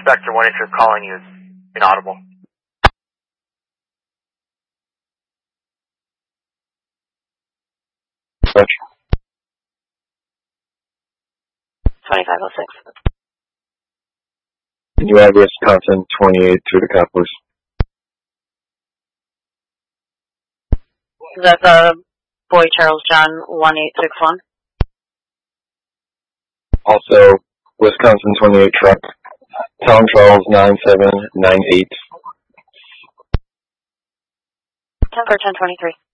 Spectre 183 calling you is inaudible. Spectre. 2506. Can you add Wisconsin 28 through the Cowboys? Is that the Boy Charles John 1861? Also, Wisconsin 28 truck, Tom Charles 9798. 10 for 1023.